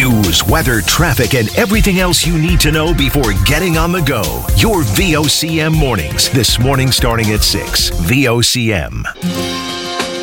News, weather, traffic, and everything else you need to know before getting on the go. Your VOCM mornings. This morning starting at 6. VOCM.